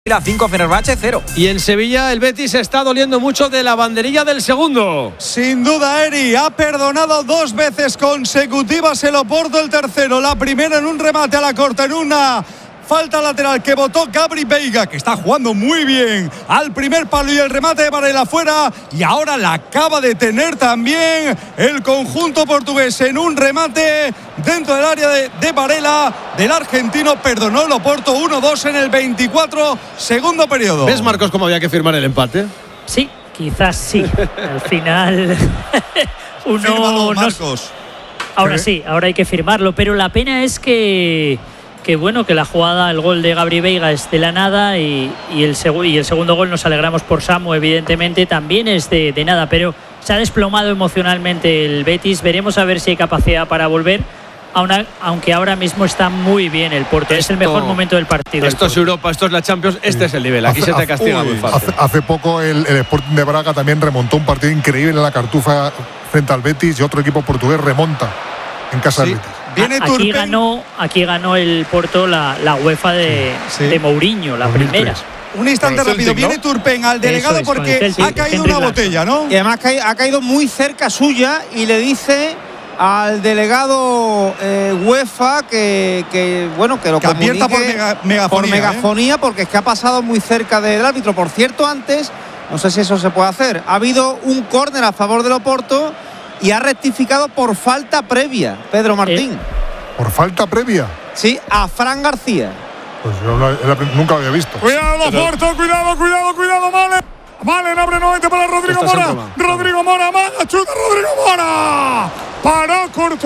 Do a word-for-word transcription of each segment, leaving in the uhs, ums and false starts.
La cinco Fenerbahce cero. Y en Sevilla el Betis está doliendo mucho de la banderilla del segundo. Sin duda, Eri ha perdonado dos veces consecutivas el Oporto, el tercero. La primera en un remate a la corta, en una falta lateral que botó Gabri Veiga, que está jugando muy bien al primer palo, y el remate de Varela afuera. Y ahora la acaba de tener también el conjunto portugués en un remate dentro del área de, de Varela, del argentino. Perdonó el Oporto uno dos en el veinticuatro, segundo periodo. ¿Ves, Marcos, cómo había que firmar el empate? Sí, quizás sí. Al final uno Fírmalo, no... Marcos. Ahora sí, ahora hay que firmarlo, pero la pena es que que bueno, que la jugada, el gol de Gabri Veiga es de la nada, y, y, el, seg- y el segundo gol, nos alegramos por Samu, evidentemente, también es de, de nada, pero se ha desplomado emocionalmente el Betis. Veremos a ver si hay capacidad para volver, a una, aunque ahora mismo está muy bien el Porto. Esto, es el mejor momento del partido. Esto es Europa, esto es la Champions, este es el nivel, aquí hace, se te castiga hace, muy fácil. Hace, hace poco el, el Sporting de Braga también remontó un partido increíble en la Cartuja frente al Betis, y otro equipo portugués remonta en casa Sí. del Betis. Viene aquí Turpin. ganó aquí ganó el Porto la, la UEFA de, Sí. de Mourinho, la dos mil tres. primera. Un instante Con el rápido, Celtic, ¿no? viene Turpin al delegado Eso es, con porque el Celtic, ha caído Henry una Larsson. botella, ¿no? Y además ca- ha caído muy cerca suya, y le dice al delegado eh, UEFA que, que bueno que lo Que advierta por comunique mega- megafonía, por ¿eh? megafonía, porque es que ha pasado muy cerca del árbitro. Por cierto, antes, no sé si eso se puede hacer, ha habido un córner a favor del Oporto y ha rectificado por falta previa Pedro Martín. Por falta previa. Sí, a Fran García. Pues yo no- era- nunca lo había visto. Cuidado, Porto, cuidado, cuidado, cuidado, Malen. Malen abre nuevamente para Rodrigo Está Mora. Santoma. Rodrigo Mora, maga, chuta Rodrigo Mora. Paró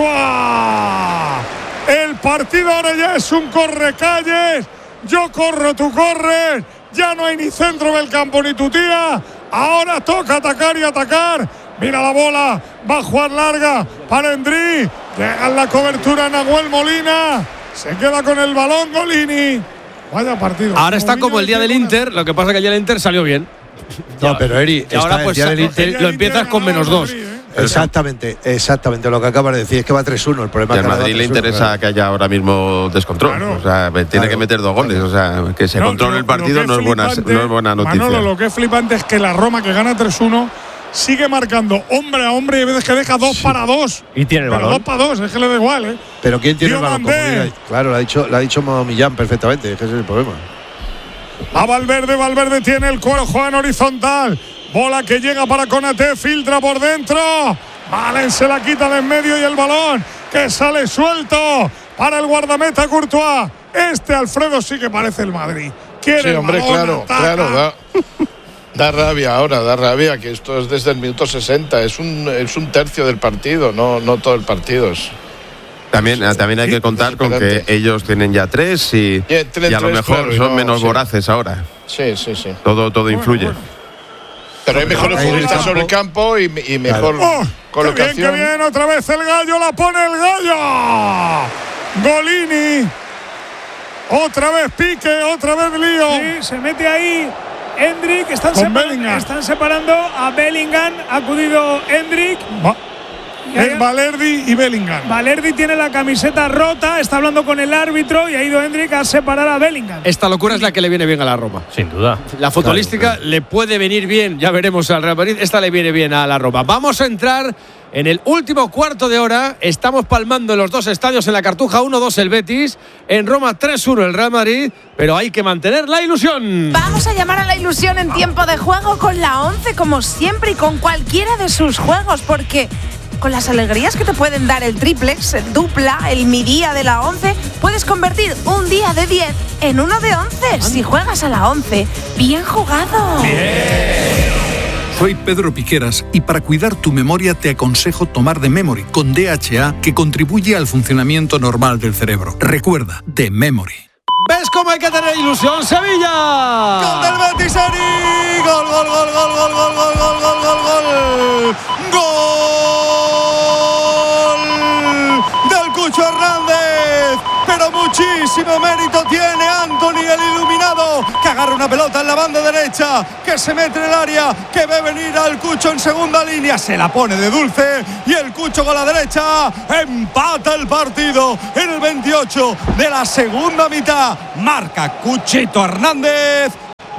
Courtois. El partido ahora ya es un correcalles. Yo corro, tú corres. Ya no hay ni centro del campo ni tu tía. Ahora toca atacar y atacar. Mira la bola, va a jugar larga para Endri. Llega en la cobertura Nahuel Molina. Se queda con el balón Golini. Vaya partido. Ahora está como el día del Inter, lo que pasa es que ayer el Inter salió bien. No, pero Eri, Y ahora está pues el día del lo, Inter- lo empiezas con menos dos. Exactamente, exactamente lo que acabas de decir, es que va tres uno. El problema Y es al que Madrid le tres uno, interesa claro. que haya ahora mismo descontrol. Claro. O sea, tiene Claro. que meter dos goles. O sea, que se No, controle lo- el partido lo que no es, buena, flipante, no es buena noticia. Manolo, lo que es flipante es que la Roma, que gana tres uno, sigue marcando hombre a hombre, y a veces que deja dos para dos. Y tiene el Pero balón. dos para dos, es que le da igual, ¿eh? Pero ¿quién tiene el balón? Como Diomandé. diga- Claro, lo ha dicho, lo ha dicho Millán perfectamente, es que ese es el problema. A Valverde, Valverde tiene el cuero, juega en horizontal. Bola que llega para Konaté, filtra por dentro. Malen se la quita de en medio, y el balón que sale suelto para el guardameta Courtois. Este Alfredo sí que parece el Madrid. Quiere Sí, el hombre, balón, claro, ataca. claro, da, da rabia ahora, da rabia que esto es desde el minuto sesenta, es un, es un tercio del partido, no, no todo el partido. Es, También, también hay que contar con que Desesperante. ellos tienen ya tres y, Ya tienen y a lo tres, mejor claro, y son no, menos sí. voraces ahora. sí, sí, sí. Todo, todo Bueno, influye. bueno. Pero hay mejores Ahí en el futbolistas sobre el campo y, y mejor ¡Oh! ¡Qué colocación. bien, qué bien! Otra vez el gallo, la pone el gallo. Golini. Otra vez pique, otra vez lío. Sí, se mete ahí Endrick, están, Con separa- Bellingham. están separando a Bellingham, ha acudido Endrick. Va- Y ahí- El Valerdi y Bellingham. Valerdi tiene la camiseta rota, está hablando con el árbitro y ha ido Endrick a separar a Bellingham. Esta locura es la que le viene bien a la Roma. Sin duda. La futbolística le puede venir bien, ya veremos al Real Madrid. Esta le viene bien a la Roma. Vamos a entrar en el último cuarto de hora. Estamos palmando en los dos estadios, en la Cartuja uno dos el Betis, en Roma tres uno el Real Madrid, pero hay que mantener la ilusión. Vamos a llamar a la ilusión en tiempo de juego con la once, como siempre, y con cualquiera de sus juegos, porque con las alegrías que te pueden dar el triplex, el dupla, el mi día de la once, puedes convertir un día de diez en uno de once. Si juegas a la once, bien jugado. Soy Pedro Piqueras y para cuidar tu memoria te aconsejo tomar The Memory con D H A, que contribuye al funcionamiento normal del cerebro. Recuerda, The Memory. ¿Ves cómo hay que tener ilusión, Sevilla? Gol del Betis, Eri. Gol, gol, gol, gol, gol, gol, gol, gol, gol, gol, gol. Gol del Cucho Hernández. Pero muchísimo mérito tiene Antony, el iluminado, que agarra una pelota en la banda derecha, que se mete en el área, que ve venir al Cucho en segunda línea, se la pone de dulce, y el Cucho con la derecha empata el partido en el veintiocho de la segunda mitad. Marca Cuchito Hernández.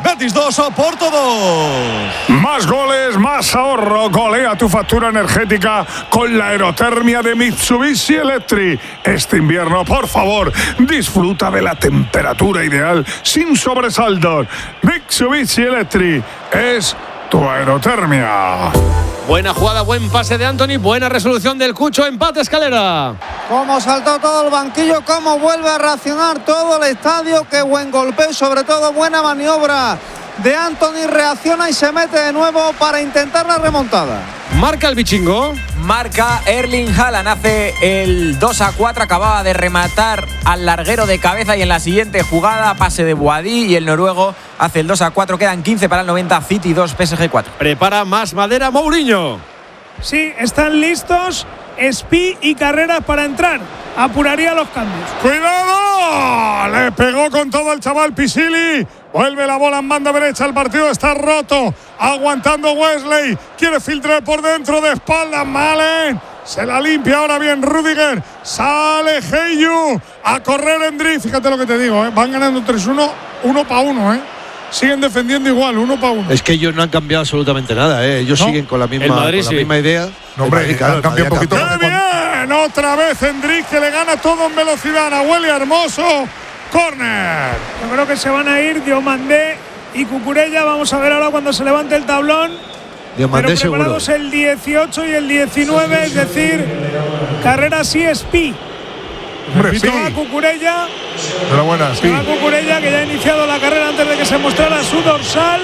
Betis dos, Oporto dos. Más goles, más ahorro. Golea tu factura energética con la aerotermia de Mitsubishi Electric. Este invierno, por favor, disfruta de la temperatura ideal sin sobresaltos. Mitsubishi Electric es tu aerotermia. Buena jugada, buen pase de Anthony, buena resolución del Cucho, empate Escalera. Cómo saltó todo el banquillo, cómo vuelve a reaccionar todo el estadio, qué buen golpeo, sobre todo buena maniobra de Anthony, reacciona y se mete de nuevo para intentar la remontada. Marca el bichingo. Marca Erling Haaland, hace el dos a cuatro, acababa de rematar al larguero de cabeza y en la siguiente jugada pase de Boadí y el noruego hace el dos a cuatro, quedan quince para el noventa, City dos, P S G cuatro. Prepara más madera Mourinho. Sí, están listos Spi y Carreras para entrar. Apuraría los cambios. ¡Cuidado! Le pegó con todo el chaval Pisili. Vuelve la bola en banda derecha. El partido está roto. Aguantando Wesley. Quiere filtrar por dentro de espaldas. Malen. Se la limpia ahora bien Rudiger. Sale Heyu. A correr Endrick. Fíjate lo que te digo, ¿eh? Van ganando tres uno. Uno para uno, ¿eh? Siguen defendiendo igual, uno para uno. Es que ellos no han cambiado absolutamente nada, ¿eh? Ellos ¿No? siguen con la misma, Madrid, con la sí. misma idea. No, hombre, Madrid, claro, han cambiado un poquito. ¡Qué bien! Otra vez Endrick, que le gana todo en velocidad. Nahuel Hermoso. Córner. Yo creo que se van a ir Diomandé y Cucurella. Vamos a ver ahora cuando se levante el tablón. Diomandé Pero seguro. preparados el dieciocho y el diecinueve, es decir, Carreras y Spi. Hombre, Se sí. va Cucurella. Enhorabuena, Se sí. va Cucurella, que ya ha iniciado la carrera antes de que se mostrara su dorsal.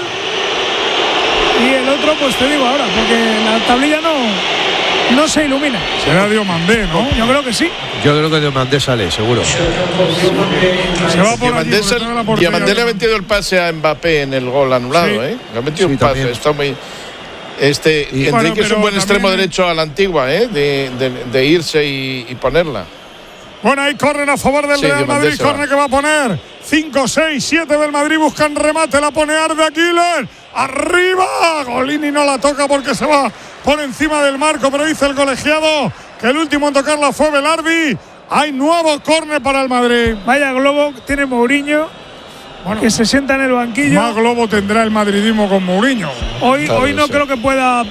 Y el otro, pues te digo ahora, porque la tablilla no, no se ilumina. Será Diomandé, ¿no? Yo creo que sí. Yo creo que Diomandé sale, seguro. Se va por Diomandé, allí, se- porque la portería Diomandé le ha de- metido el pase a Mbappé en el gol anulado, Sí. ¿eh? Le ha metido Sí, un pase. también. Está muy. Este, Y- Enrique Bueno, es un pero buen extremo también- derecho a la antigua, ¿eh? De, de, de irse y, y ponerla. Bueno, ahí corren a favor del Sí, Real Diomandé Madrid. se va. Corner que va a poner cinco, seis, siete del Madrid. Buscan remate. La pone Arda Güler. Arriba. Golini no la toca porque se va por encima del marco. Pero dice el colegiado que el último en tocarla fue Velardi. Hay nuevo córner para el Madrid. Vaya globo tiene Mourinho, Bueno, que se sienta en el banquillo. más globo tendrá el madridismo con Mourinho. Hoy, Claro, hoy no sí. creo que pueda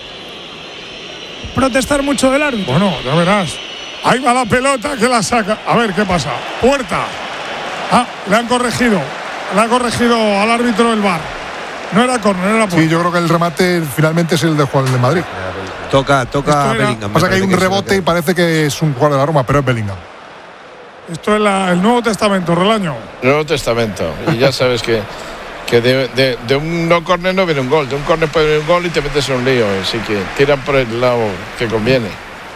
protestar mucho del árbitro. Bueno, ya verás. Ahí va la pelota que la saca. A ver qué pasa. Puerta. Ah, le han corregido. Le ha corregido al árbitro el V A R. No era córner, era puerta. Sí, yo creo que el remate finalmente es el de Juan de Madrid. Toca, toca Esto era- Bellingham. me Pasa que hay parece un es el rebote que- y parece que es un jugador de la Roma, pero es Bellingham. Esto es la- el Nuevo Testamento, Relaño. Nuevo Testamento. Y ya sabes que, que de, de- de un no córner no viene un gol. De un córner puede venir un gol y te metes en un lío. Así que tiran por el lado que conviene.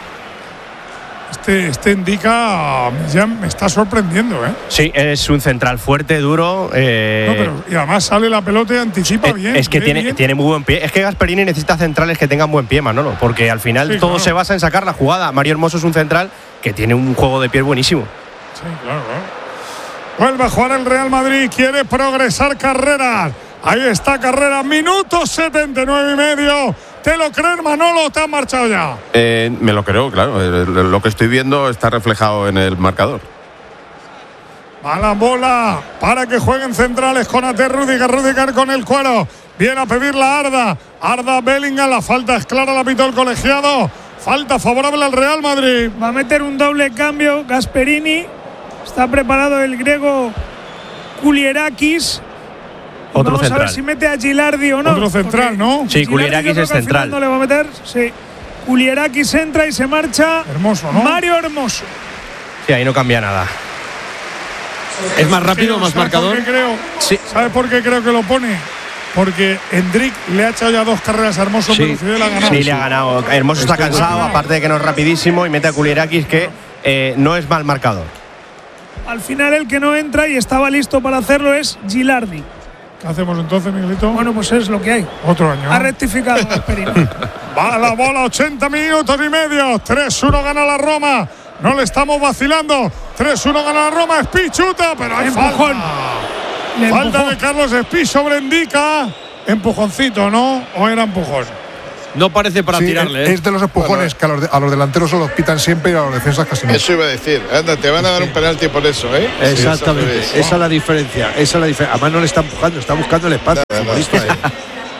Este, este indica. Ya me está sorprendiendo, ¿eh? Sí, es un central fuerte, duro. eh, No, pero, y además sale la pelota y anticipa eh, bien. es que ve tiene, bien. tiene muy buen pie. Es que Gasperini necesita centrales que tengan buen pie, Manolo, porque al final Sí, todo claro. se basa en sacar la jugada. Mario Hermoso es un central que tiene un juego de pie buenísimo. Sí, claro, claro. Vuelve a jugar el Real Madrid. Quiere progresar Carreras. Ahí está Carreras. Minuto setenta y nueve y medio. ¿Te lo crees, Manolo? ¿Te has marchado ya? Eh, me lo creo, claro. Eh, Lo que estoy viendo está reflejado en el marcador. A la bola para que jueguen centrales con Ate Rudiger. Rudiger con el cuero. Viene a pedir la Arda. Arda Bellingham. La falta es clara, la pitó el colegiado. Falta favorable al Real Madrid. Va a meter un doble cambio Gasperini. Está preparado el griego Kulierakis. Otro Vamos central. a ver si mete a Gilardi o no. Otro central, porque ¿no? Sí, Gilardi Kulierakis yo creo es que al final central. No le va a meter. Sí. Kulierakis entra y se marcha. Hermoso, ¿no? Mario Hermoso. Sí, ahí no cambia nada. ¿Es más rápido, más ¿Sabes marcador? por qué creo? Sí. ¿Sabes por qué creo que lo pone? Porque Endrick le ha echado ya dos carreras a Hermoso en Sí, velocidad y la ha ganado. sí, le ha ganado. Hermoso está Estoy cansado, contigo. aparte de que no es rapidísimo, y mete a Kulierakis, que eh, no es mal marcador. Al final el que no entra y estaba listo para hacerlo es Gilardi. ¿Qué hacemos entonces, Miguelito? Bueno, pues es lo que hay. Otro año. Ha rectificado Gasperini. Va la bola, ochenta minutos y medio. tres uno gana la Roma. No le estamos vacilando. tres uno gana la Roma. Espi chuta, pero hay Empujón. falta. Le Falta empujó. de Carlos Espi sobre Indica. Empujoncito, ¿no? ¿O era empujón? No parece para sí, tirarle. Es, ¿eh? es de los empujones bueno, que a los, de, a los delanteros se los pitan siempre y a los defensas casi no. Eso iba a decir. Anda, te van a dar un penalti por eso, ¿eh? Exactamente. Sí, esa es la diferencia. Esa es la diferencia. Además no le está empujando, está buscando el espacio. No, no, no,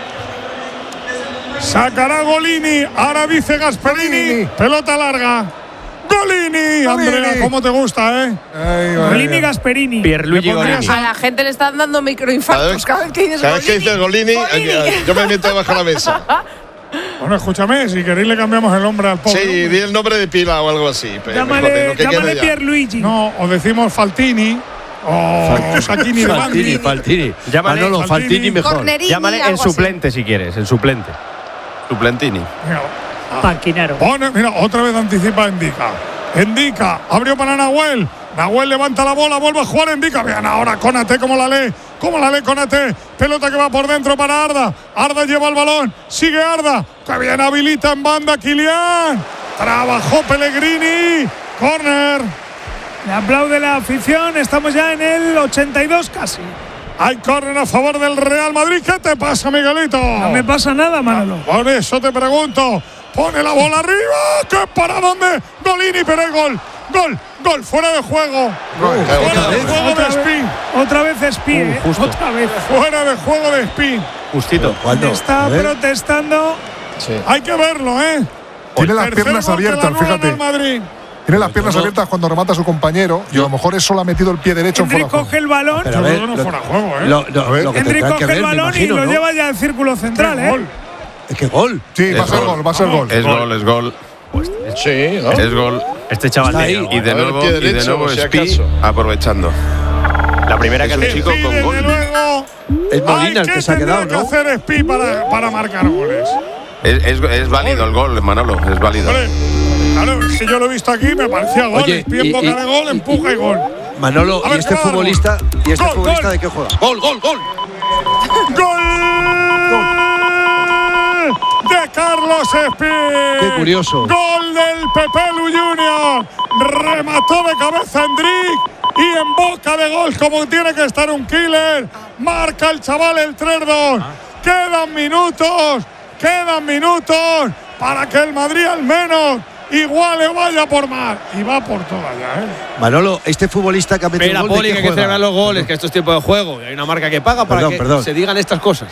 sacará Golini. Ahora dice Gasperini. Golini. Pelota larga. Golini. Golini. Andrea, ¿cómo te gusta, eh? Ay, Golini Gasperini. Pierluigi Golini. A la gente le están dando microinfartos cada vez que dices cada vez que dices Golini, Golini. yo me meto debajo de la mesa. Bueno, escúchame, si queréis le cambiamos el nombre al pobre. Sí, di el nombre de pila o algo así. Llámale, llámale Pierluigi. No, o decimos Faltini. O Sacchini de Faltini, Faltini. Llámale Manolo, Faltini, Faltini mejor. Cornerini, llámale el suplente así. Si quieres, el suplente. Suplentini. Mira, Panquinaro. Pone, mira, otra vez anticipa Indica. Indica, abrió para Nahuel. Nahuel levanta la bola, vuelve a jugar Indica. Vean ahora Konate como la lee. Como la lee Konate. Pelota que va por dentro para Arda. Arda lleva el balón. Sigue Arda. Que bien habilita en banda Kylian. Trabajó Pellegrini. Corner. Le aplaude la afición. Estamos ya en el ochenta y dos casi. Hay córner a favor del Real Madrid. ¿Qué te pasa, Miguelito? No me pasa nada, Manolo. Por eso te pregunto. Pone la bola arriba. ¿Qué para dónde? Golini, pero hay gol. Gol, gol, fuera de juego. Gol. Fuera de juego otra de Spin. Vez, otra vez Spin, uh, ¿eh? Otra vez. Fuera de juego de Spin. Justito. Está protestando. Sí. Hay que verlo, ¿eh? Tiene las piernas abiertas, fíjate. Madrid. Tiene las piernas abiertas cuando remata a su compañero y a lo mejor eso le ha metido el pie derecho en fuera de juego. coge el balón. Pero ver, no fuera juego, ¿eh? Lo, lo, lo que Henry coge que ver, el balón imagino, y lo ¿no? lleva ya al círculo central, ¿eh? Gol. Es que gol. Sí, es va a ser gol. gol, va a ser gol. Es gol, es gol. Sí, ¿no? Es gol. Este chaval Está de ahí. Y de A ver, nuevo, pie y de derecho, nuevo si Spi acaso. aprovechando. La primera que hace un chico Spi, con desde gol. luego. Es Molina el que se ha quedado, ¿Qué ¿no? tendría que hacer Spi para, para marcar goles? Es, es, es válido el gol, Manolo, es válido. Hombre, claro, si yo lo he visto aquí, me parecía gol. Oye, Spi en y- boca y- de gol, empuja y gol. Manolo, A ¿y ver, este ¿qué va a dar? futbolista, ¿y este Gol, futbolista gol. de qué juega? ¡Gol, gol, gol! ¡Gol! De Carlos Spi. Qué curioso. Gol del Pepelu Junior. Remató de cabeza Endrick y en boca de gol, como tiene que estar un killer. Marca el chaval el tres dos. Quedan minutos, quedan minutos para que el Madrid al menos iguale o vaya por mar. Y va por toda ya, ¿eh? Manolo, este futbolista que ha metido Espera, gol, ¿de Poli, qué que hay que juega? celebrar los goles, que esto es tiempo de juego. Hay una marca que paga para Perdón, que perdón. se digan estas cosas.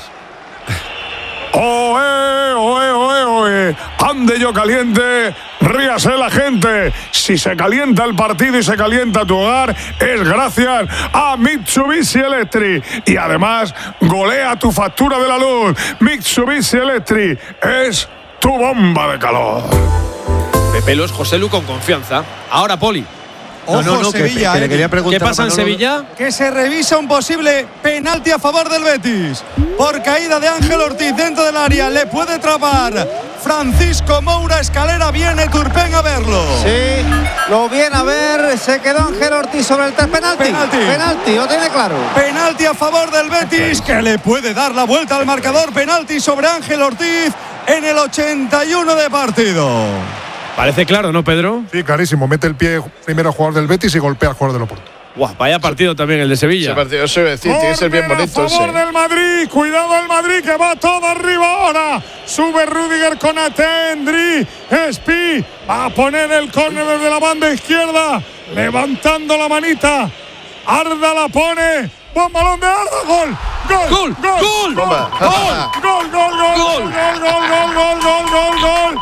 ¡Oe, oe, oe, oe! ¡Ande yo caliente! ¡Ríase la gente! Si se calienta el partido y se calienta tu hogar, es gracias a Mitsubishi Electric. Y además, golea tu factura de la luz. Mitsubishi Electric es tu bomba de calor. Pepelo es José Lu con confianza. Ahora, Poli. No, no, no, que, Sevilla, que le eh. quería preguntar ¿Qué pasa a en Manolo. Sevilla? Que se revisa un posible penalti a favor del Betis. Por caída de Ángel Ortiz dentro del área. Le puede atrapar Francisco Moura. Escalera, viene Turpén a verlo. Sí, lo viene a ver. Se quedó Ángel Ortiz sobre el ter- penalti. Penalti. Penalti, lo tiene claro. Penalti a favor del Betis, que le puede dar la vuelta al marcador. Penalti sobre Ángel Ortiz en el ochenta y uno de partido. Parece claro, ¿no, Pedro? Sí, clarísimo. Mete el pie primero al jugador del Betis y golpea al jugador del Oporto. Guau, vaya partido también el de Sevilla. Ese partido, eso iba a decir, tiene que ser bien Córner bonito a favor ese. del Madrid, cuidado el Madrid que va todo arriba ahora. Sube Rüdiger con Atendri. Spi va a poner el córner desde la banda izquierda, levantando la manita. Arda la pone. Buen balón de Arda, gol. Gol, Gol, gol, Toma. gol, gol, gol, gol, gol, gol, gol, gol, gol, gol, gol,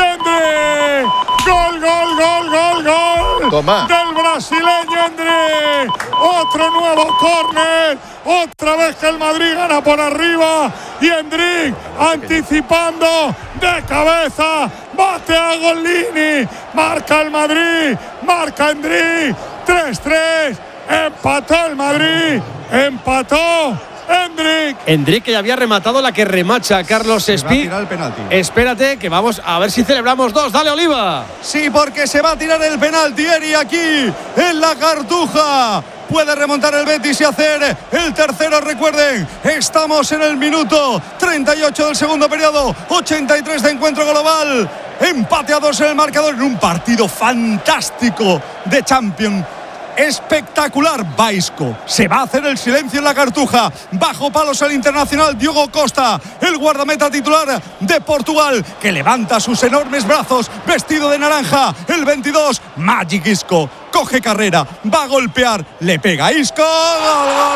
Dendre. Gol, gol, gol, gol, gol. Toma. Del brasileño Endre. Otro nuevo córner. Otra vez que el Madrid gana por arriba. Y Endrick anticipando de cabeza. Bate a Golini. Marca el Madrid. Marca Endrick. tres tres. Empató el Madrid. Empató Endrick. Endrick, que ya había rematado la que remacha Carlos Va a Spi. tirar el penalti. Espérate, que vamos a ver si celebramos dos. Dale, Oliva. Sí, porque se va a tirar el penalti, Eri, aquí en la Cartuja. Puede remontar el Betis y hacer el tercero. Recuerden, estamos en el minuto treinta y ocho del segundo periodo. ochenta y tres de encuentro global. Empate a dos en el marcador en un partido fantástico de Champions. espectacular. Va Isco, se va a hacer el silencio en la Cartuja. Bajo palos el internacional Diogo Costa, el guardameta titular de Portugal, que levanta sus enormes brazos, vestido de naranja. El veintidós, Magic Isco, coge carrera, va a golpear, le pega Isco. ¡Gol, gol!